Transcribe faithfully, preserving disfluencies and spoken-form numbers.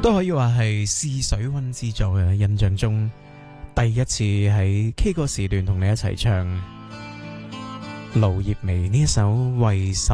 都可以話係試水溫之作嘅。印象中第一次喺 K 歌時段同你一齊唱盧業瑂呢一首《為什麼》。